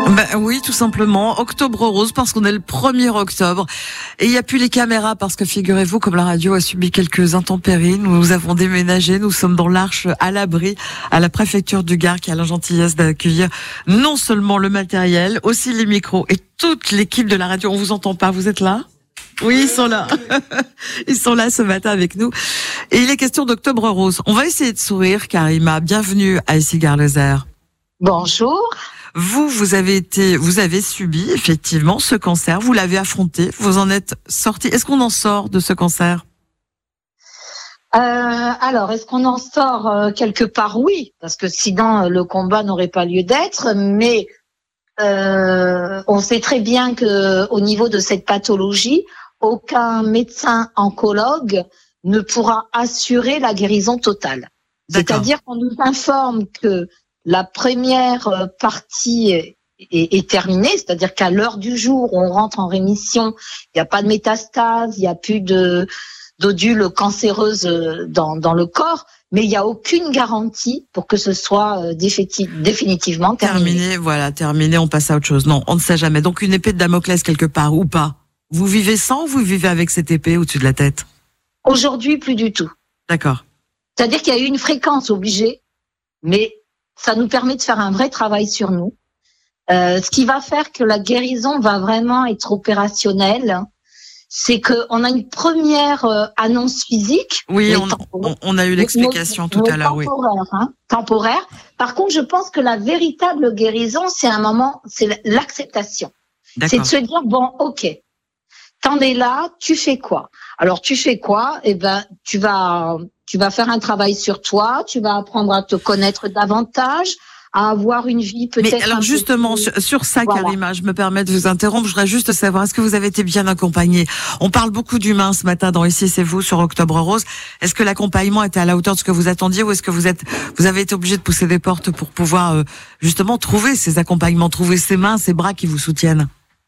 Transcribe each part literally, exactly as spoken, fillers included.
Ben oui, tout simplement. Octobre rose parce qu'on est le premier octobre. Et il n'y a plus les caméras parce que figurez-vous, comme la radio a subi quelques intempéries, nous avons déménagé, nous sommes dans l'Arche à l'abri, à la préfecture du Gard qui a la gentillesse d'accueillir non seulement le matériel, aussi les micros et toute l'équipe de la radio. On vous entend pas, vous êtes là ? Oui, ils sont là. Ils sont là ce matin avec nous. Et il est question d'Octobre rose. On va essayer de sourire, Karima. Bienvenue à Issy-Gare-Lozère. Bonjour. Vous, vous avez été, vous avez subi effectivement ce cancer. Vous l'avez affronté. Vous en êtes sorti. Est-ce qu'on en sort de ce cancer ? Euh, alors, est-ce qu'on en sort euh, quelque part ? Oui, parce que sinon euh, le combat n'aurait pas lieu d'être. Mais euh, on sait très bien que au niveau de cette pathologie, aucun médecin oncologue ne pourra assurer la guérison totale. D'accord. C'est-à-dire qu'on nous informe que la première partie est, est, est terminée, c'est-à-dire qu'à l'heure du jour, on rentre en rémission, il n'y a pas de métastase, il n'y a plus de d'odules cancéreuses dans, dans le corps, mais il n'y a aucune garantie pour que ce soit définitivement terminé. Terminé, voilà, terminé, on passe à autre chose. Non, on ne sait jamais. Donc une épée de Damoclès quelque part ou pas ? Vous vivez sans ou vous vivez avec cette épée au-dessus de la tête ? Aujourd'hui, plus du tout. D'accord. C'est-à-dire qu'il y a eu une fréquence obligée, mais ça nous permet de faire un vrai travail sur nous. Euh, ce qui va faire que la guérison va vraiment être opérationnelle, c'est qu'on a une première euh, annonce physique. Oui, on, on, on a eu l'explication tout à l'heure. Oui. Hein, temporaire. Par contre, je pense que la véritable guérison, c'est un moment, c'est l'acceptation. C'est de se dire, bon, ok, t'en es là, tu fais quoi ? Alors, tu fais quoi ? Eh ben, tu vas... Tu vas faire un travail sur toi, tu vas apprendre à te connaître davantage, à avoir une vie peut-être... Mais alors justement, sur, sur ça, voilà. Karima, je me permets de vous interrompre, je voudrais juste savoir, est-ce que vous avez été bien accompagnée ? On parle beaucoup d'humains ce matin dans Ici c'est vous sur Octobre rose. Est-ce que l'accompagnement était à la hauteur de ce que vous attendiez ou est-ce que vous êtes, vous avez été obligé de pousser des portes pour pouvoir euh, justement trouver ces accompagnements, trouver ces mains, ces bras qui vous soutiennent ?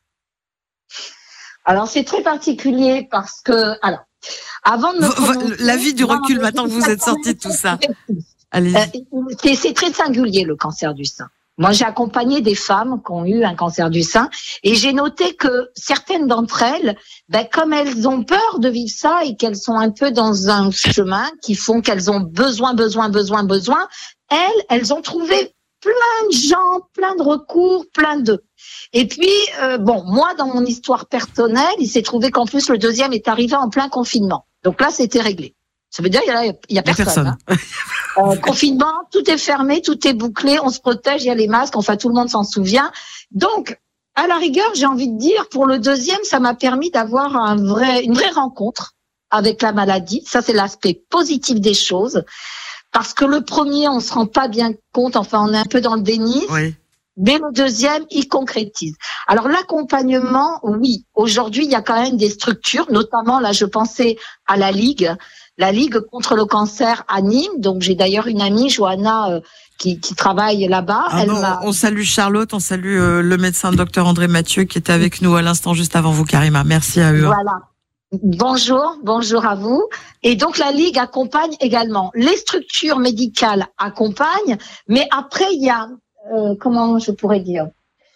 Alors c'est très particulier parce que... alors. Avant de me la vie du recul, maintenant que vous êtes sorti de tout ça. Allez. Euh, c'est, c'est très singulier, le cancer du sein. Moi, j'ai accompagné des femmes qui ont eu un cancer du sein et j'ai noté que certaines d'entre elles, ben, comme elles ont peur de vivre ça et qu'elles sont un peu dans un chemin qui font qu'elles ont besoin, besoin, besoin, besoin, elles, elles ont trouvé plein de gens, plein de recours, plein de... Et puis, euh, bon, moi, dans mon histoire personnelle, il s'est trouvé qu'en plus, le deuxième est arrivé en plein confinement. Donc là, c'était réglé. Ça veut dire qu'il y a, il y a personne. personne. Hein. euh, confinement, tout est fermé, tout est bouclé, on se protège, il y a les masques, enfin, tout le monde s'en souvient. Donc, à la rigueur, j'ai envie de dire, pour le deuxième, ça m'a permis d'avoir un vrai, une vraie rencontre avec la maladie. Ça, c'est l'aspect positif des choses. Parce que le premier, on se rend pas bien compte, enfin, on est un peu dans le déni. Oui. Mais le deuxième, il concrétise. Alors l'accompagnement, oui. Aujourd'hui, il y a quand même des structures, notamment là, je pensais à la Ligue, la Ligue contre le cancer à Nîmes. Donc j'ai d'ailleurs une amie, Johanna, euh, qui, qui travaille là-bas. Ah Elle bon, m'a... On salue Charlotte, on salue euh, le médecin docteur André Mathieu qui était avec nous à l'instant juste avant vous, Karima. Merci à eux. Voilà. Bonjour, bonjour à vous. Et donc la Ligue accompagne également. Les structures médicales accompagnent, mais après il y a Euh, comment je pourrais dire,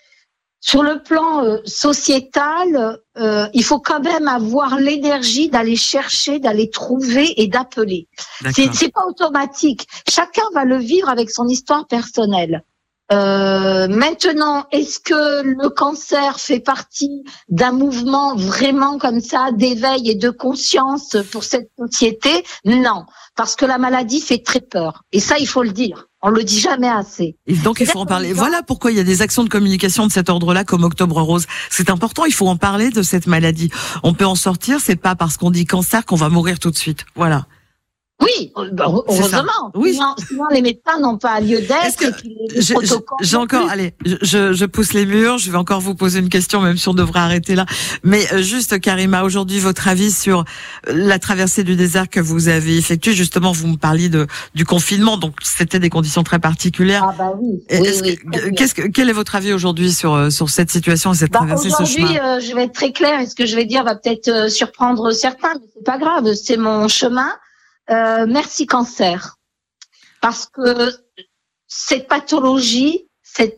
sur le plan euh, sociétal, euh, il faut quand même avoir l'énergie d'aller chercher, d'aller trouver et d'appeler. C'est, c'est pas automatique. Chacun va le vivre avec son histoire personnelle. Euh, maintenant, est-ce que le cancer fait partie d'un mouvement vraiment comme ça d'éveil et de conscience pour cette société ? Non, parce que la maladie fait très peur. Et ça, il faut le dire. On le dit jamais assez. Et donc, il faut en parler. Voilà pourquoi il y a des actions de communication de cet ordre-là, comme Octobre rose. C'est important, il faut en parler de cette maladie. On peut en sortir, c'est pas parce qu'on dit cancer qu'on va mourir tout de suite. Voilà. Oui, heureusement. Oui. Sinon, sinon, les médecins n'ont pas lieu d'être. Que, les j'ai, j'ai encore, allez, je, je pousse les murs. Je vais encore vous poser une question, même si on devrait arrêter là. Mais juste, Karima, aujourd'hui, votre avis sur la traversée du désert que vous avez effectuée. Justement, vous me parliez de du confinement, donc c'était des conditions très particulières. Ah bah oui. oui, oui que, qu'est-ce que, quel est votre avis aujourd'hui sur sur cette situation et cette bah traversée, ce chemin ? Aujourd'hui, euh, je vais être très claire. Et ce que je vais dire va peut-être euh, surprendre certains, mais c'est pas grave. C'est mon chemin. Euh, merci cancer, parce que cette pathologie